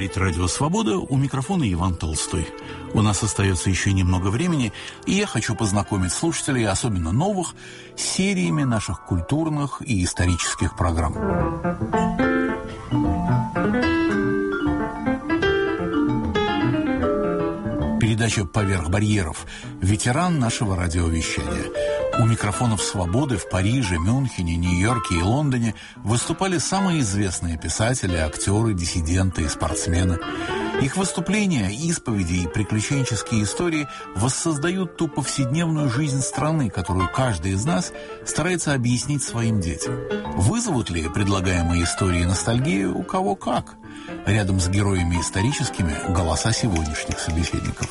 говорит «Радио Свобода», у микрофона Иван Толстой. У нас остается еще немного времени, и я хочу познакомить слушателей, особенно новых, с сериями наших культурных и исторических программ. Передача «Поверх барьеров». Ветеран нашего радиовещания. У микрофонов «Свободы» в Париже, Мюнхене, Нью-Йорке и Лондоне выступали самые известные писатели, актеры, диссиденты и спортсмены. Их выступления, исповеди и приключенческие истории воссоздают ту повседневную жизнь страны, которую каждый из нас старается объяснить своим детям. Вызовут ли предлагаемые истории ностальгию у кого как? Рядом с героями историческими голоса сегодняшних собеседников.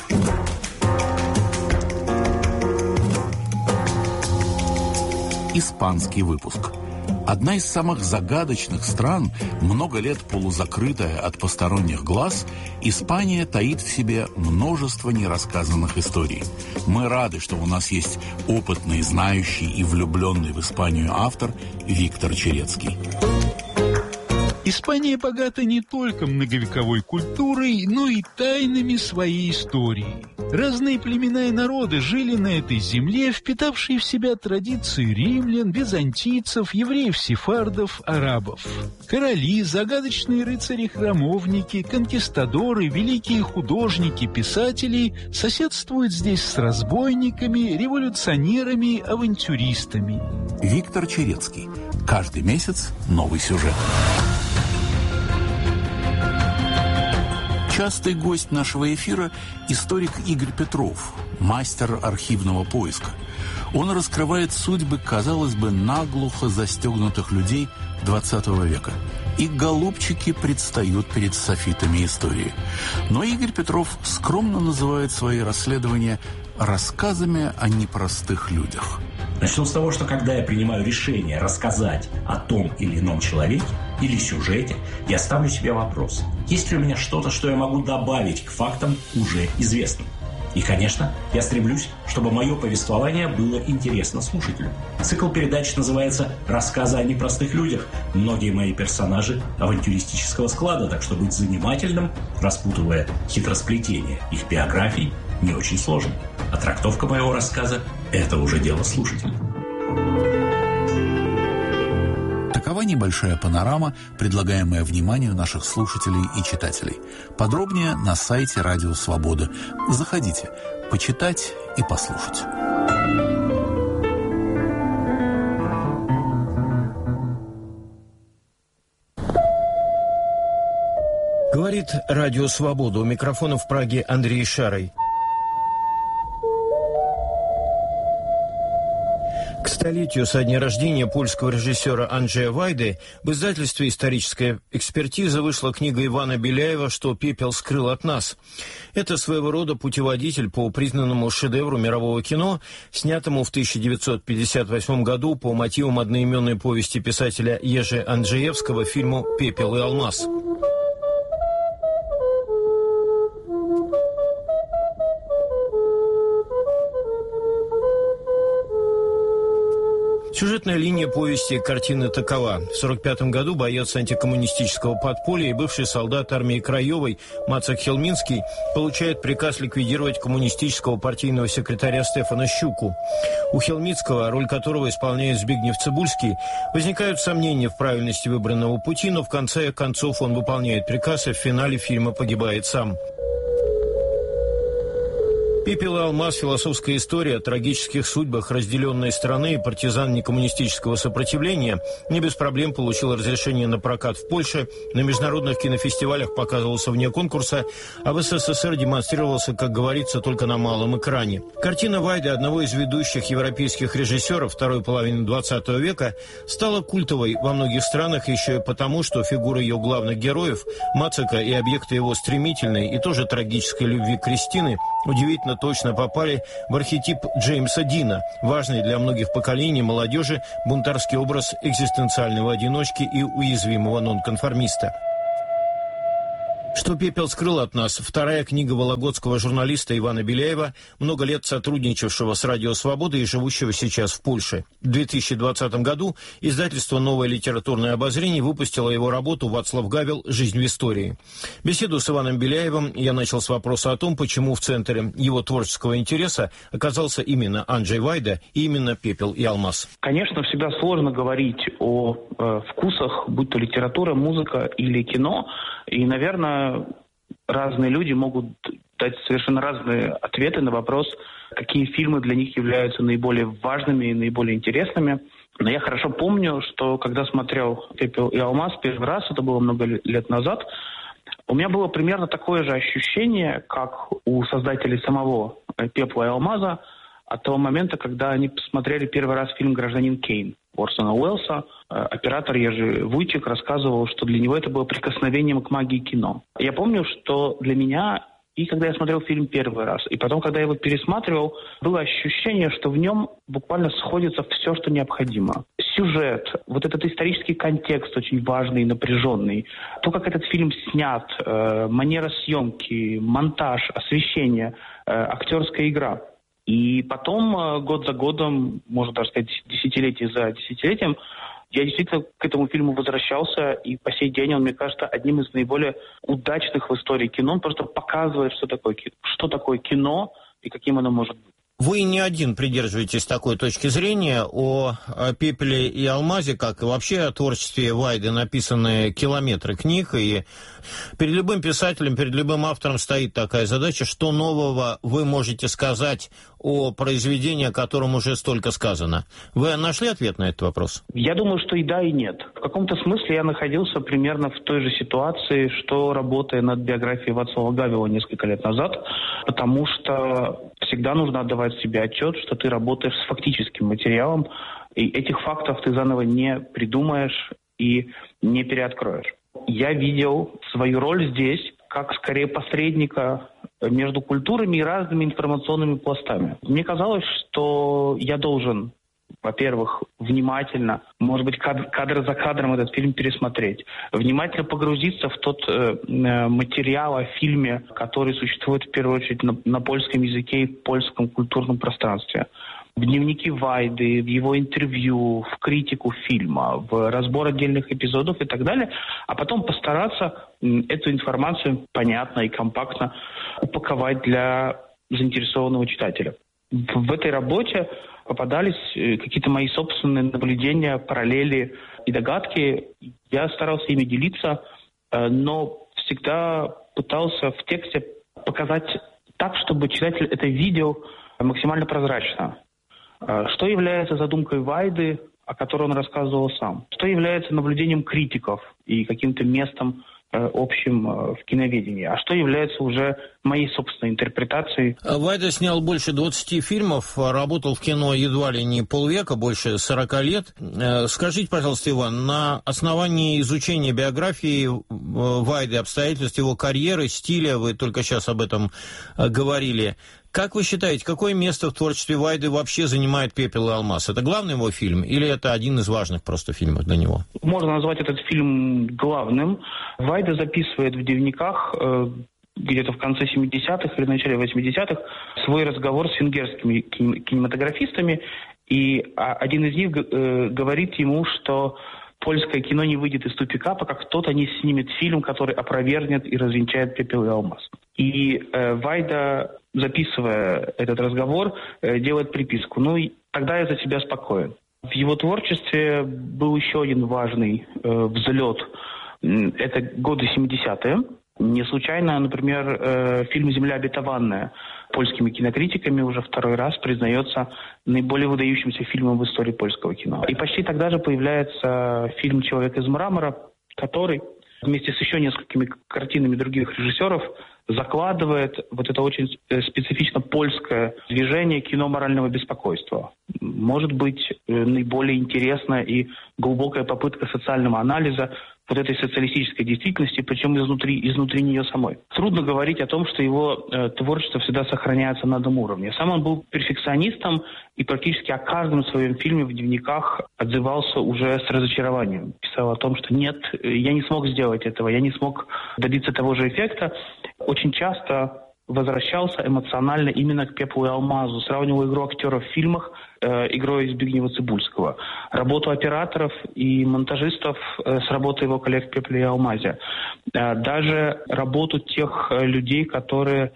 Испанский выпуск. Одна из самых загадочных стран, много лет полузакрытая от посторонних глаз, Испания таит в себе множество нерассказанных историй. Мы рады, что у нас есть опытный, знающий и влюбленный в Испанию автор Виктор Черецкий. Испания богата не только многовековой культурой, но и тайнами своей истории. Разные племена и народы жили на этой земле, впитавшие в себя традиции римлян, византийцев, евреев-сефардов, арабов. Короли, загадочные рыцари-храмовники, конкистадоры, великие художники, писатели соседствуют здесь с разбойниками, революционерами, авантюристами. Виктор Черецкий. Каждый месяц новый сюжет. Частый гость нашего эфира – историк Игорь Петров, мастер архивного поиска. Он раскрывает судьбы, казалось бы, наглухо застегнутых людей XX века. И голубчики предстают перед софитами истории. Но Игорь Петров скромно называет свои расследования рассказами о непростых людях. Начну с того, что когда я принимаю решение рассказать о том или ином человеке или сюжете, я ставлю себе вопрос: есть ли у меня что-то, что я могу добавить к фактам уже известным? И, конечно, я стремлюсь, чтобы мое повествование было интересно слушателю. Цикл передач называется «Рассказы о непростых людях». Многие мои персонажи авантюристического склада, так что быть занимательным, распутывая хитросплетение их биографий, не очень сложно. А трактовка моего рассказа – это уже дело слушателя. Такова небольшая панорама, предлагаемая вниманию наших слушателей и читателей. Подробнее на сайте «Радио Свобода». Заходите, почитать и послушать. Говорит «Радио Свобода». У микрофона в Праге Андрей Шарой. К столетию со дня рождения польского режиссера Анджея Вайды в издательстве «Историческая экспертиза» вышла книга Ивана Беляева «Что пепел скрыл от нас». Это своего рода путеводитель по признанному шедевру мирового кино, снятому в 1958 году по мотивам одноименной повести писателя Ежи Анджеевского фильму «Пепел и алмаз». Сюжетная линия повести картины такова. В 1945 году боец антикоммунистического подполья и бывший солдат армии Краевой Мацак Хелминский получает приказ ликвидировать коммунистического партийного секретаря Стефана Щуку. У Хелминского, роль которого исполняет Збигнев Цибульский, возникают сомнения в правильности выбранного пути, но в конце концов он выполняет приказ, и в финале фильма погибает сам. «Пепел и алмаз» – философская история о трагических судьбах разделенной страны, и партизан некоммунистического сопротивления не без проблем получил разрешение на прокат в Польше, на международных кинофестивалях показывался вне конкурса, а в СССР демонстрировался, как говорится, только на малом экране. Картина Вайды, одного из ведущих европейских режиссеров второй половины XX века, стала культовой во многих странах еще и потому, что фигуры ее главных героев, Мацака и объекты его стремительной и тоже трагической любви к Кристины, удивительно точно попали в архетип Джеймса Дина, важный для многих поколений молодежи бунтарский образ экзистенциального одиночки и уязвимого нонконформиста. «Что пепел скрыл от нас» – вторая книга вологодского журналиста Ивана Беляева, много лет сотрудничавшего с «Радио Свобода» и живущего сейчас в Польше. В 2020 году издательство «Новое литературное обозрение» выпустило его работу «Вацлав Гавел. Жизнь в истории». Беседу с Иваном Беляевым я начал с вопроса о том, почему в центре его творческого интереса оказался именно Анджей Вайда и именно «Пепел и алмаз». Конечно, всегда сложно говорить о вкусах, будь то литература, музыка или кино. И, наверное, разные люди могут дать совершенно разные ответы на вопрос, какие фильмы для них являются наиболее важными и наиболее интересными. Но я хорошо помню, что когда смотрел «Пепел и алмаз» первый раз, это было много лет назад, у меня было примерно такое же ощущение, как у создателей самого «Пепла и алмаза», от того момента, когда они посмотрели первый раз фильм «Гражданин Кейн» Орсона Уэллса. Оператор Ежи Вуйчик рассказывал, что для него это было прикосновением к магии кино. Я помню, что для меня, и когда я смотрел фильм первый раз, и потом, когда я его пересматривал, было ощущение, что в нем буквально сходится все, что необходимо. Сюжет, вот этот исторический контекст очень важный и напряженный, то, как этот фильм снят, манера съемки, монтаж, освещение, актерская игра. И потом, год за годом, можно даже сказать, десятилетие за десятилетием, я действительно к этому фильму возвращался, и по сей день он, мне кажется, одним из наиболее удачных в истории кино. Он просто показывает, что такое кино и каким оно может быть. Вы не один придерживаетесь такой точки зрения. О «Пепеле и алмазе», как и вообще о творчестве Вайды, написаны километры книг, и перед любым писателем, перед любым автором стоит такая задача, что нового вы можете сказать о произведении, о котором уже столько сказано. Вы нашли ответ на этот вопрос? Я думаю, что и да, и нет. В каком-то смысле я находился примерно в той же ситуации, что работая над биографией Вацлава Гавела несколько лет назад, потому что всегда нужно отдавать себе отчет, что ты работаешь с фактическим материалом, и этих фактов ты заново не придумаешь и не переоткроешь. Я видел свою роль здесь как скорее посредника между культурами и разными информационными пластами. Мне казалось, что я должен, во-первых, внимательно, может быть, кадр за кадром этот фильм пересмотреть, внимательно погрузиться в тот материал о фильме, который существует в первую очередь на польском языке и польском культурном пространстве. В дневники Вайды, в его интервью, в критику фильма, в разбор отдельных эпизодов и так далее, а потом постараться эту информацию понятно и компактно упаковать для заинтересованного читателя. В этой работе попадались какие-то мои собственные наблюдения, параллели и догадки. Я старался ими делиться, но всегда пытался в тексте показать так, чтобы читатель это видел максимально прозрачно. Что является задумкой Вайды, о которой он рассказывал сам? Что является наблюдением критиков и каким-то местом общим в киноведении? А что является уже моей собственной интерпретацией? Вайда снял больше 20 фильмов, работал в кино едва ли не полвека, больше 40 лет. Скажите, пожалуйста, Иван, на основании изучения биографии Вайды, обстоятельств его карьеры, стиля, вы только сейчас об этом говорили, как вы считаете, какое место в творчестве Вайды вообще занимает «Пепел и алмаз»? Это главный его фильм или это один из важных просто фильмов для него? Можно назвать этот фильм главным. Вайда записывает в дневниках где-то в конце 70-х или начале 80-х свой разговор с венгерскими кинематографистами, и один из них говорит ему, что польское кино не выйдет из тупика, пока кто-то не снимет фильм, который опровергнет и развенчает «Пепел и алмаз». И Вайда, записывая этот разговор, делает приписку. И тогда я за себя спокоен. В его творчестве был еще один важный взлет. Это годы 70-е. Не случайно, например, фильм «Земля обетованная» польскими кинокритиками уже второй раз признается наиболее выдающимся фильмом в истории польского кино. И почти тогда же появляется фильм «Человек из мрамора», который вместе с еще несколькими картинами других режиссеров закладывает вот это очень специфично польское движение кино морального беспокойства. Может быть, наиболее интересная и глубокая попытка социального анализа вот этой социалистической действительности, причем изнутри нее самой. Трудно говорить о том, что его творчество всегда сохраняется на одном уровне. Сам он был перфекционистом и практически о каждом своем фильме в дневниках отзывался уже с разочарованием. Писал о том, что нет, я не смог сделать этого, я не смог добиться того же эффекта. Очень часто возвращался эмоционально именно к «Пеплу и алмазу», сравнивал игру актеров в фильмах игрой Збигнева-Цибульского, работу операторов и монтажистов с работой его коллег в «Пепле и алмазе». Даже работу тех людей, которые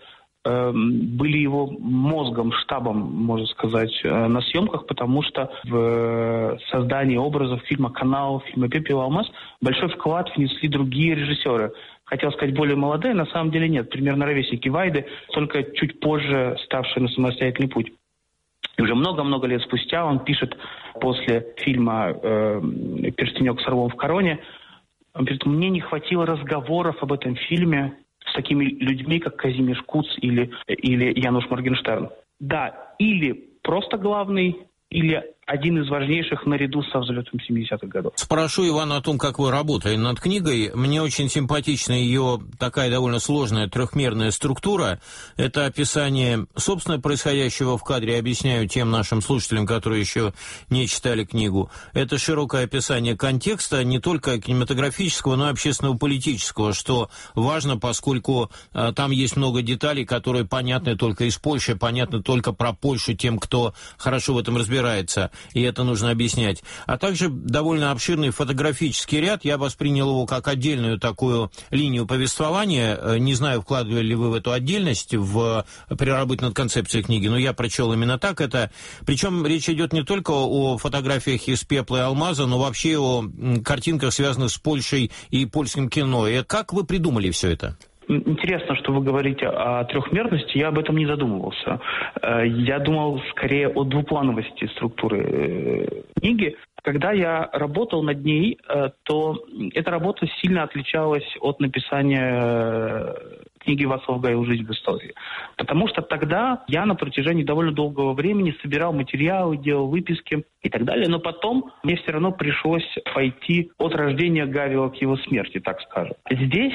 были его мозгом, штабом, можно сказать, на съемках, потому что в создании образов фильма «Канал», фильма «Пепел и алмаз» большой вклад внесли другие режиссеры. Хотел сказать, более молодые, на самом деле нет. Примерно ровесники Вайды, только чуть позже ставшие на самостоятельный путь. И уже много-много лет спустя он пишет после фильма «Перстенек с орлом в короне», он говорит, мне не хватило разговоров об этом фильме с такими людьми, как Казимир Куц или Януш Моргенштерн. Да, или просто главный, или один из важнейших наряду со «Взлетом 70-х годов». Спрошу Ивана о том, как вы работали над книгой. Мне очень симпатична ее такая довольно сложная трехмерная структура. Это описание, собственно, происходящего в кадре. Объясняю тем нашим слушателям, которые еще не читали книгу. Это широкое описание контекста, не только кинематографического, но и общественно-политического, что важно, поскольку там есть много деталей, которые понятны только из Польши, понятны только про Польшу тем, кто хорошо в этом разбирается. И это нужно объяснять. А также довольно обширный фотографический ряд. Я воспринял его как отдельную такую линию повествования. Не знаю, вкладывали ли вы в эту отдельность при работе над концепцией книги, но я прочел именно так это. Причем речь идет не только о фотографиях из «Пепла и алмаза», но вообще о картинках, связанных с Польшей и польским кино. И как вы придумали все это? Интересно, что вы говорите о трехмерности, я об этом не задумывался. Я думал скорее о двуплановости структуры книги. Когда я работал над ней, то эта работа сильно отличалась от написания книги Вацлав Гавел «Жизнь в истории». Потому что тогда я на протяжении довольно долгого времени собирал материалы, делал выписки и так далее, но потом мне все равно пришлось пойти от рождения Гавела к его смерти, так скажем. Здесь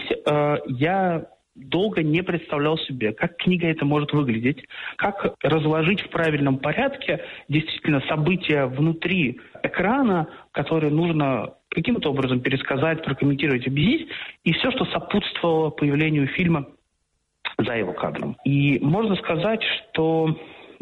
я долго не представлял себе, как книга это может выглядеть, как разложить в правильном порядке действительно события внутри экрана, которые нужно каким-то образом пересказать, прокомментировать, объяснить, и все, что сопутствовало появлению фильма за его кадром. И можно сказать, что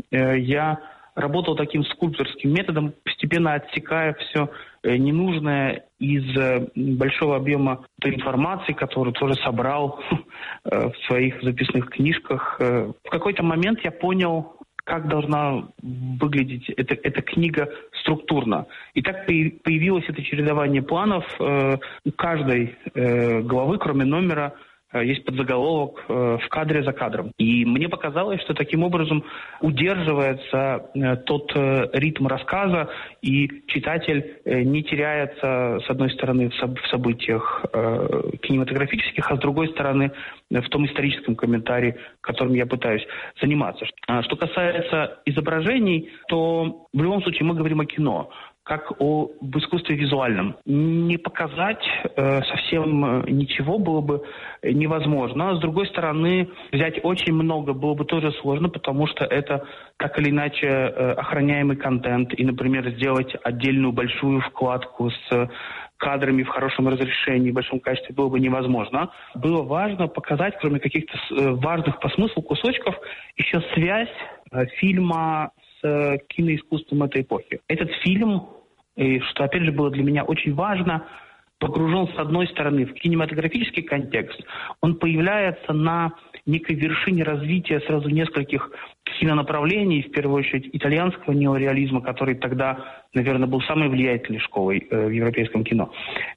я работал таким скульпторским методом, постепенно отсекая все ненужное из большого объема той информации, которую тоже собрал в своих записных книжках. В какой-то момент я понял, как должна выглядеть эта книга структурно. И так появилось это чередование планов. У каждой главы, кроме номера, есть подзаголовок «В кадре за кадром». И мне показалось, что таким образом удерживается тот ритм рассказа, и читатель не теряется, с одной стороны, в событиях кинематографических, а с другой стороны, в том историческом комментарии, которым я пытаюсь заниматься. Что касается изображений, то в любом случае мы говорим о кино, как об искусстве визуальном. Не показать совсем ничего было бы невозможно. А с другой стороны, взять очень много было бы тоже сложно, потому что это так или иначе охраняемый контент. И, например, сделать отдельную большую вкладку с кадрами в хорошем разрешении, в большом качестве было бы невозможно. Было важно показать, кроме каких-то важных по смыслу кусочков, еще связь фильма с киноискусством этой эпохи. Этот фильм, и что опять же было для меня очень важно, погружен с одной стороны в кинематографический контекст. Он появляется на некой вершине развития сразу нескольких кинонаправлений, в первую очередь итальянского неореализма, который тогда, наверное, был самой влиятельной школой в европейском кино,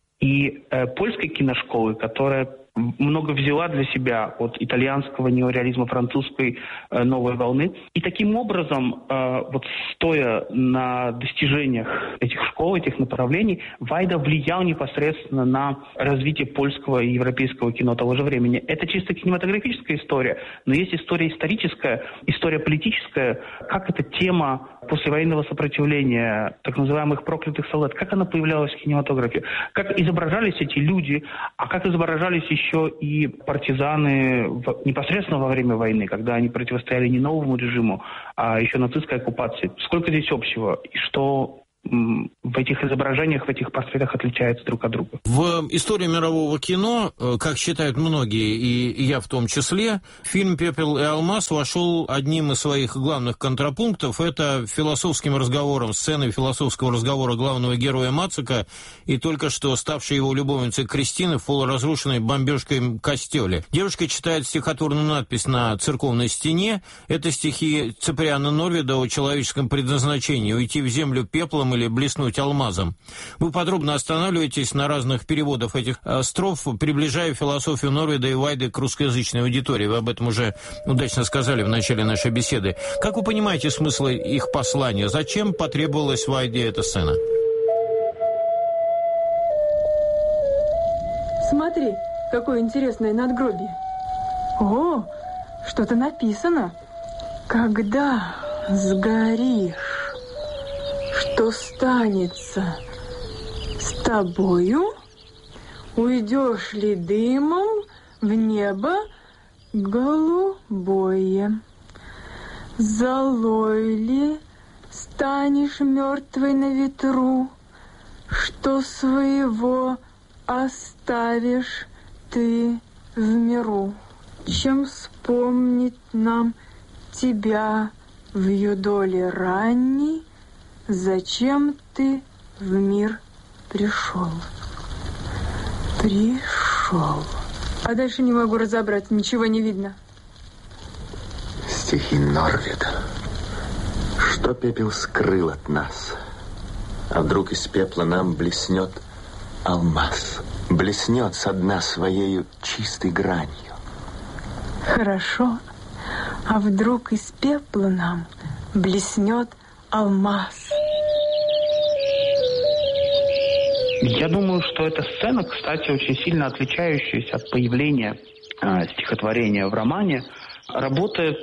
и польской киношколы, которая много взяла для себя от итальянского неореализма, французской новой волны. И таким образом, вот стоя на достижениях этих школ, этих направлений, Вайда влиял непосредственно на развитие польского и европейского кино того же времени. Это чисто кинематографическая история, но есть история историческая, история политическая, как эта тема послевоенного сопротивления, так называемых проклятых солдат, как она появлялась в кинематографе, как изображались эти люди, а как изображались еще и партизаны непосредственно во время войны, когда они противостояли не новому режиму, а еще нацистской оккупации. Сколько здесь общего, и что в этих изображениях, в этих портретах отличается друг от друга. В истории мирового кино, как считают многие, и я в том числе, фильм «Пепел и алмаз» вошел одним из своих главных контрапунктов. Это философским разговором, сценой философского разговора главного героя Мацика и только что ставшей его любовницей Кристины в полуразрушенной бомбежкой костеле. Девушка читает стихотворную надпись на церковной стене. Это стихи Циприана Норвида о человеческом предназначении — уйти в землю пеплом или блеснуть алмазом. Вы подробно останавливаетесь на разных переводах этих строф, приближая философию Норвида и Вайды к русскоязычной аудитории. Вы об этом уже удачно сказали в начале нашей беседы. Как вы понимаете смысл их послания? Зачем потребовалась Вайде эта сцена? Смотри, какое интересное надгробие. О, что-то написано. Когда сгоришь, что станется с тобою? Уйдешь ли дымом в небо голубое? Золой ли станешь мертвой на ветру, что своего оставишь ты в миру? Чем вспомнить нам тебя в юдоле ранней? Зачем ты в мир пришел? Пришел. А дальше не могу разобрать, ничего не видно. Стихи Норвида. Что пепел скрыл от нас? А вдруг из пепла нам блеснет алмаз? Блеснет со дна своею чистой гранью. Хорошо. А вдруг из пепла нам блеснет алмаз? Я думаю, что эта сцена, кстати, очень сильно отличающаяся от появления стихотворения в романе, работает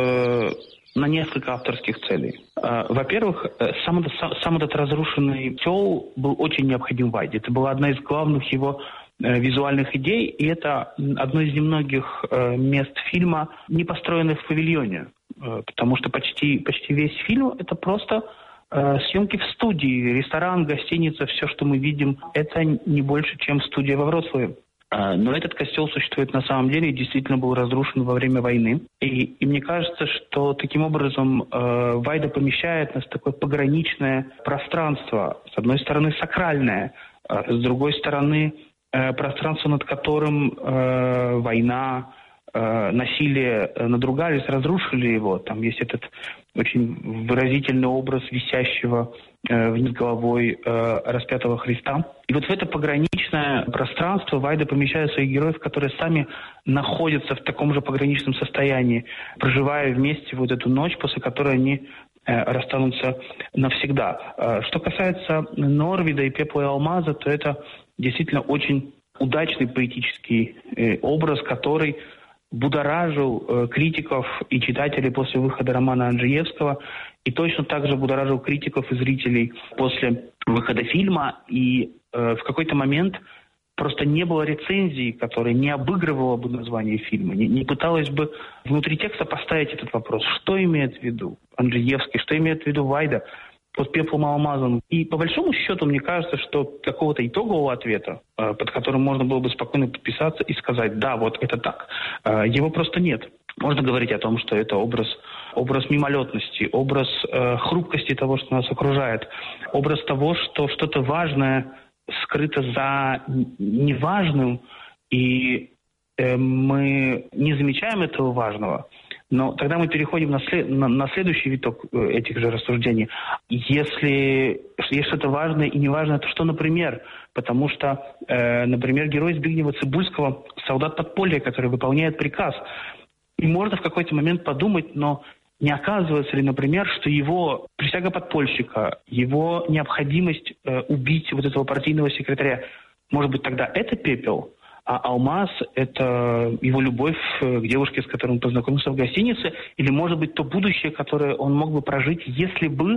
на несколько авторских целей. Во-первых, сам этот разрушенный котел был очень необходим Вайде. Это была одна из главных его визуальных идей, и это одно из немногих мест фильма, не построенных в павильоне, потому что почти весь фильм — это просто съемки в студии, ресторан, гостиница, все, что мы видим, это не больше, чем студия во Вроцлаве. Но этот костел существует на самом деле и действительно был разрушен во время войны. И мне кажется, что таким образом Вайда помещает нас в такое пограничное пространство. С одной стороны, сакральное, с другой стороны, пространство, над которым война, насилие надругались, разрушили его. Там есть этот очень выразительный образ висящего вниз головой распятого Христа. И вот в это пограничное пространство Вайда помещает своих героев, которые сами находятся в таком же пограничном состоянии, проживая вместе вот эту ночь, после которой они расстанутся навсегда. Что касается Норвида и «Пепла и алмаза», то это действительно очень удачный поэтический образ, который будоражил критиков и читателей после выхода романа Анджеевского, и точно так же будоражил критиков и зрителей после выхода фильма. И в какой-то момент просто не было рецензии, которая не обыгрывала бы название фильма, не пыталась бы внутри текста поставить этот вопрос. Что имеет в виду Анджеевский, что имеет в виду Вайда под «Пеплом и алмазом». И по большому счету, мне кажется, что какого-то итогового ответа, под которым можно было бы спокойно подписаться и сказать: да, вот это так, его просто нет. Можно говорить о том, что это образ мимолетности, образ хрупкости того, что нас окружает, образ того, что что-то важное скрыто за неважным, и мы не замечаем этого важного. Но тогда мы переходим на следующий виток этих же рассуждений. Если есть что-то важное и неважное, то что, например? Потому что, например, герой Збигнева Цибульского — солдат подполья, который выполняет приказ. И можно в какой-то момент подумать, но не оказывается ли, например, что его присяга подпольщика, его необходимость убить вот этого партийного секретаря, может быть, тогда это пепел? А «Алмаз» — это его любовь к девушке, с которой он познакомился в гостинице, или, может быть, то будущее, которое он мог бы прожить, если бы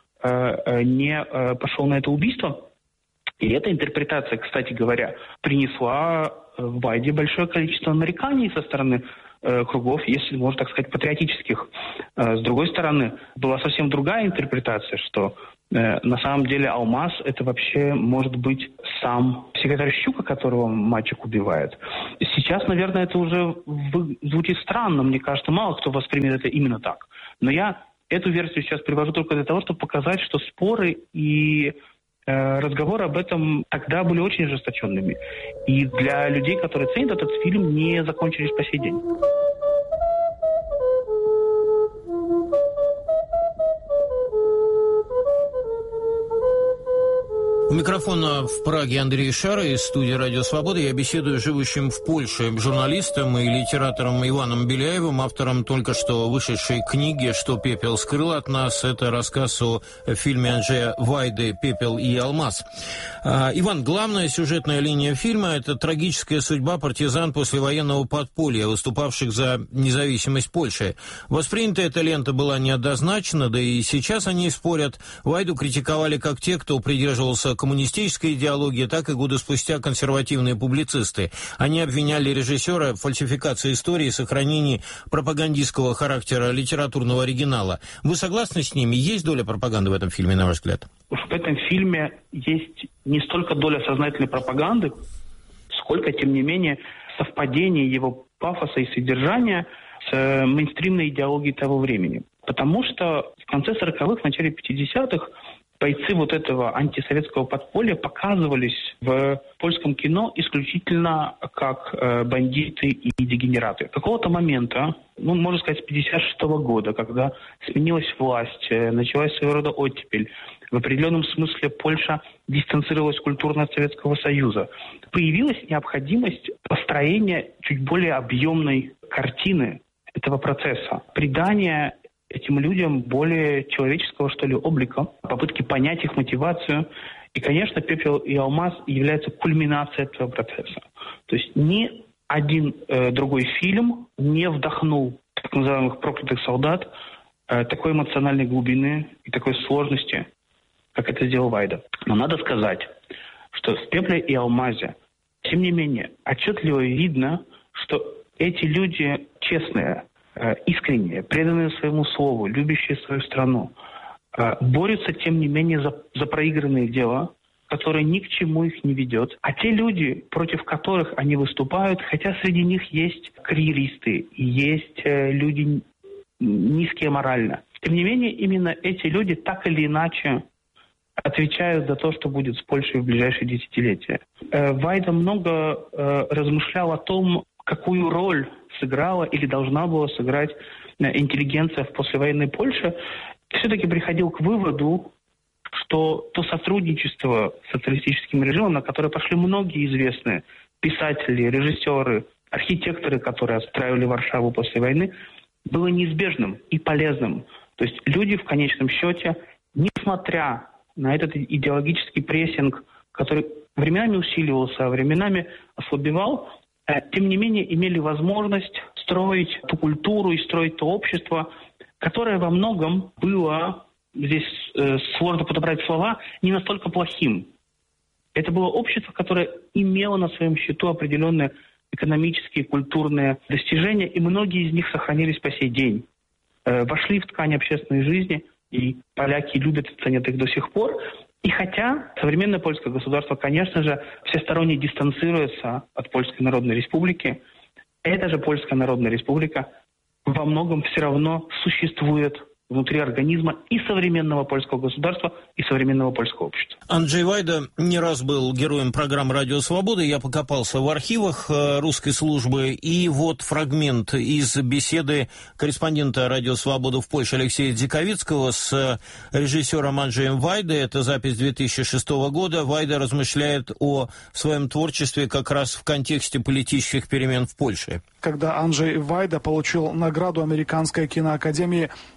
не пошел на это убийство. И эта интерпретация, кстати говоря, принесла Вайде большое количество нареканий со стороны кругов, если можно так сказать, патриотических. С другой стороны, была совсем другая интерпретация, что на самом деле «Алмаз» — это вообще может быть сам секретарь Щука, которого мальчик убивает. Сейчас, наверное, это уже звучит странно. Мне кажется, мало кто воспримет это именно так. Но я эту версию сейчас привожу только для того, чтобы показать, что споры и разговоры об этом тогда были очень ожесточенными. И для людей, которые ценят этот фильм, не закончились по сей день. У микрофона в Праге Андрей Шара из студии «Радио Свобода». Я беседую с живущим в Польше журналистом и литератором Иваном Беляевым, автором только что вышедшей книги «Что пепел скрыл от нас». Это рассказ о фильме Анджея Вайды «Пепел и алмаз». Иван, главная сюжетная линия фильма – это трагическая судьба партизан послевоенного подполья, выступавших за независимость Польши. Воспринята эта лента была неоднозначно, да и сейчас они спорят. Вайду критиковали как те, кто придерживался коммунистической идеологии, так и годы спустя консервативные публицисты. Они обвиняли режиссера в фальсификации истории и сохранении пропагандистского характера литературного оригинала. Вы согласны с ними? Есть доля пропаганды в этом фильме, на ваш взгляд? В этом фильме есть не столько доля сознательной пропаганды, сколько, тем не менее, совпадение его пафоса и содержания с мейнстримной идеологией того времени. Потому что в конце 40-х, в начале 50-х бойцы вот этого антисоветского подполья показывались в польском кино исключительно как бандиты и дегенераты. С какого-то момента, можно сказать, с 56-го года, когда сменилась власть, началась своего рода оттепель, в определенном смысле Польша дистанцировалась культурно от Советского Союза, появилась необходимость построения чуть более объемной картины этого процесса, придания этим людям более человеческого, что ли, облика, попытки понять их мотивацию. И, конечно, «Пепел и алмаз» является кульминацией этого процесса. То есть ни один другой фильм не вдохнул так называемых «проклятых солдат» такой эмоциональной глубины и такой сложности, как это сделал Вайда. Но надо сказать, что в «Пепле и алмазе», тем не менее, отчетливо видно, что эти люди честные, искренние, преданные своему слову, любящие свою страну, борются, тем не менее, за проигранные дела, которые ни к чему их не ведет. А те люди, против которых они выступают, хотя среди них есть карьеристы и есть люди низкие морально, тем не менее, именно эти люди так или иначе отвечают за то, что будет с Польшей в ближайшие десятилетия. Вайда много размышлял о том, какую роль сыграла или должна была сыграть интеллигенция в послевоенной Польше, все-таки приходил к выводу, что то сотрудничество с социалистическим режимом, на которое пошли многие известные писатели, режиссеры, архитекторы, которые отстраивали Варшаву после войны, было неизбежным и полезным. То есть люди в конечном счете, несмотря на этот идеологический прессинг, который временами усиливался, а временами ослабевал, тем не менее имели возможность строить ту культуру и строить то общество, которое во многом было, здесь сложно подобрать слова, не настолько плохим. Это было общество, которое имело на своем счету определенные экономические, культурные достижения, и многие из них сохранились по сей день. Вошли в ткань общественной жизни, и поляки любят и ценят их до сих пор. И хотя современное польское государство, конечно же, всесторонне дистанцируется от Польской Народной Республики, эта же Польская Народная Республика во многом все равно существует внутри организма и современного польского государства, и современного польского общества. Анджей Вайда не раз был героем программы «Радио Свобода». Я покопался в архивах русской службы, и вот фрагмент из беседы корреспондента «Радио Свобода» в Польше Алексея Дзиковицкого с режиссером Анджеем Вайдой. Это запись 2006 года. Вайда размышляет о своем творчестве как раз в контексте политических перемен в Польше. Когда Анджей Вайда получил награду Американской киноакадемии за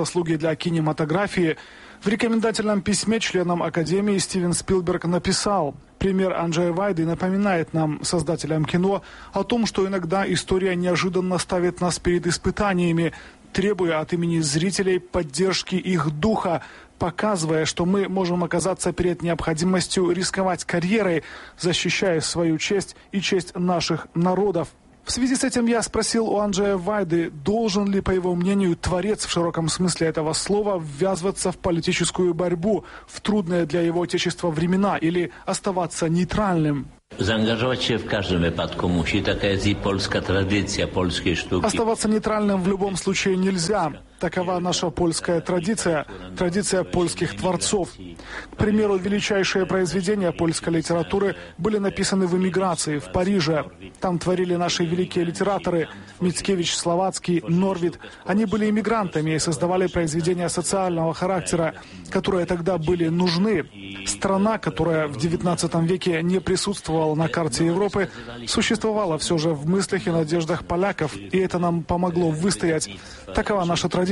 заслуги для кинематографии, в рекомендательном письме членам Академии Стивен Спилберг написал: пример Анджея Вайды напоминает нам, создателям кино, о том, что иногда история неожиданно ставит нас перед испытаниями, требуя от имени зрителей поддержки их духа, показывая, что мы можем оказаться перед необходимостью рисковать карьерой, защищая свою честь и честь наших народов. В связи с этим я спросил у Анджея Вайды, должен ли, по его мнению, творец в широком смысле этого слова ввязываться в политическую борьбу в трудные для его отечества времена или оставаться нейтральным. Заангажировать się w każdym wypadku musi, taka jest i polska tradycja polskiej sztuki. Оставаться нейтральным в любом случае нельзя. Такова наша польская традиция, традиция польских творцов. К примеру, величайшие произведения польской литературы были написаны в эмиграции, в Париже. Там творили наши великие литераторы Мицкевич, Словацкий, Норвид. Они были эмигрантами и создавали произведения социального характера, которые тогда были нужны. Страна, которая в XIX веке не присутствовала на карте Европы, существовала все же в мыслях и надеждах поляков, и это нам помогло выстоять. Такова наша традиция.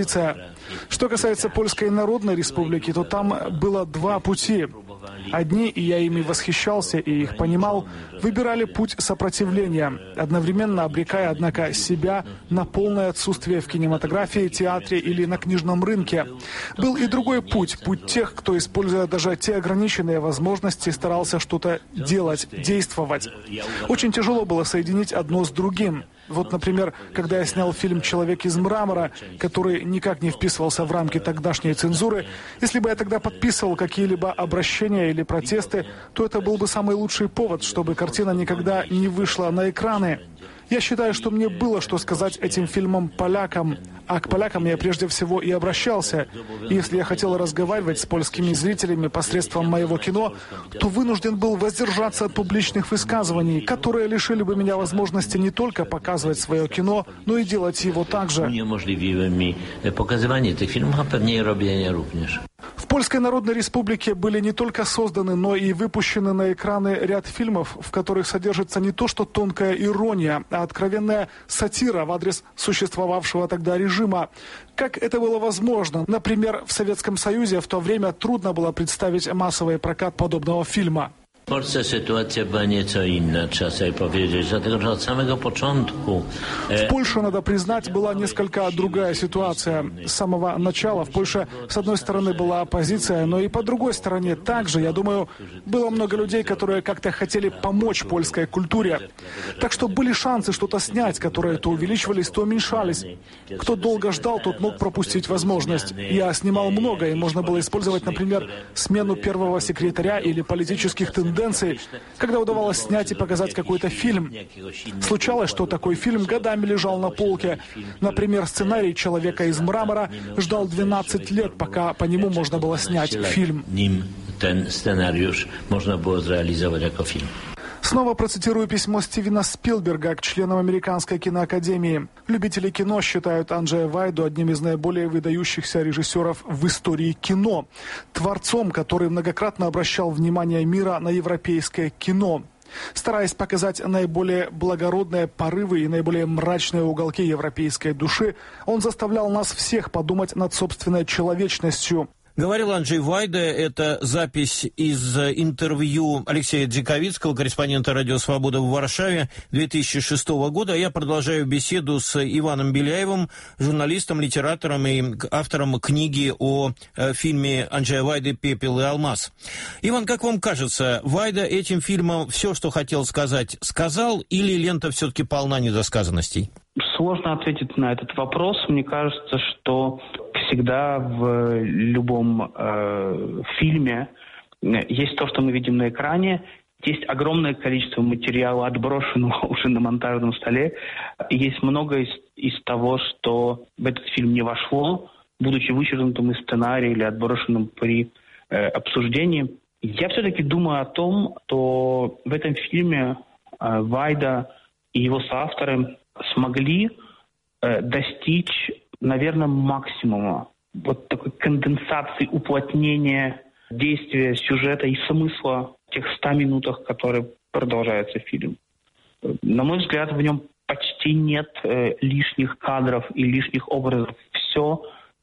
Что касается Польской Народной Республики, то там было два пути. Одни, и я ими восхищался и их понимал, выбирали путь сопротивления, одновременно обрекая, однако, себя на полное отсутствие в кинематографии, театре или на книжном рынке. Был и другой путь, путь тех, кто, используя даже те ограниченные возможности, старался что-то делать, действовать. Очень тяжело было соединить одно с другим. Вот, например, когда я снял фильм «Человек из мрамора», который никак не вписывался в рамки тогдашней цензуры, если бы я тогда подписывал какие-либо обращения или протесты, то это был бы самый лучший повод, чтобы картина никогда не вышла на экраны. Я считаю, что мне было что сказать этим фильмам полякам, а к полякам я прежде всего и обращался. И если я хотел разговаривать с польскими зрителями посредством моего кино, то вынужден был воздержаться от публичных высказываний, которые лишили бы меня возможности не только показывать свое кино, но и делать его также. Uniemożliwiły mi pokazywanie tych filmów, a pewnie i robienie również. В Польской Народной Республике были не только созданы, но и выпущены на экраны ряд фильмов, в которых содержится не то что тонкая ирония, а откровенная сатира в адрес существовавшего тогда режима. Как это было возможно? Например, в Советском Союзе в то время трудно было представить массовый прокат подобного фильма. W Polsce sytuacja była nieco inna, trzeba sobie powiedzieć, dlatego że od samego początku... В Польше, надо признать, была несколько другая ситуация. С самого начала в Польше, с одной стороны, была оппозиция, но и по другой стороне также, я думаю, было много людей, которые как-то хотели помочь польской культуре. Так что были шансы что-то снять, которые то увеличивались, то уменьшались. Кто долго ждал, тот мог пропустить возможность. Я снимал много, и можно было использовать, например, смену первого секретаря или политических тенденций, когда удавалось снять и показать какой-то фильм. Случалось, что такой фильм годами лежал на полке. Например, сценарий «Человека из мрамора» ждал 12 лет, пока по нему можно было снять фильм. Снова процитирую письмо Стивена Спилберга к членам Американской киноакадемии. Любители кино считают Анджея Вайду одним из наиболее выдающихся режиссеров в истории кино. Творцом, который многократно обращал внимание мира на европейское кино. Стараясь показать наиболее благородные порывы и наиболее мрачные уголки европейской души, он заставлял нас всех подумать над собственной человечностью. Говорил Анджей Вайда. Это запись из интервью Алексея Джиковицкого, корреспондента «Радио Свобода» в Варшаве 2006 года. Я продолжаю беседу с Иваном Беляевым, журналистом, литератором и автором книги о фильме Анджея Вайды «Пепел и алмаз». Иван, как вам кажется, Вайда этим фильмом все, что хотел сказать, сказал, или лента все-таки полна недосказанностей? Сложно ответить на этот вопрос. Мне кажется, что всегда в любом фильме есть то, что мы видим на экране, есть огромное количество материала, отброшенного уже на монтажном столе, и есть многое из того, что в этот фильм не вошло, будучи вычеркнутым из сценария или отброшенным при обсуждении. Я все-таки думаю о том, что в этом фильме Вайда и его соавторы смогли достичь, наверное, максимума вот такой конденсации, уплотнения действия, сюжета и смысла в тех 100 минутах, которые продолжается фильм. На мой взгляд, в нем почти нет лишних кадров и лишних образов. Все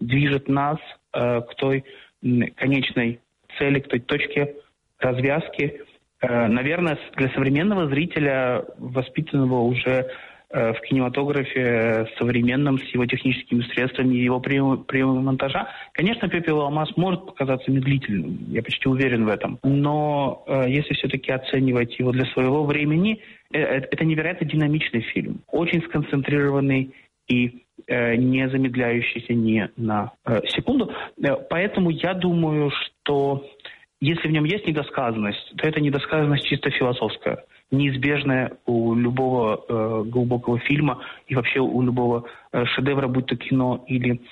движет нас к той конечной цели, к той точке развязки. Наверное, для современного зрителя, воспитанного уже в кинематографе современном, с его техническими средствами и его приемом монтажа, конечно, «Пепел и алмаз» может показаться медлительным, я почти уверен в этом. Но если все-таки оценивать его для своего времени, это невероятно динамичный фильм, очень сконцентрированный и не замедляющийся ни на секунду. Поэтому я думаю, что если в нем есть недосказанность, то это недосказанность чисто философская, неизбежная у любого глубокого фильма и вообще у любого шедевра, будь то кино или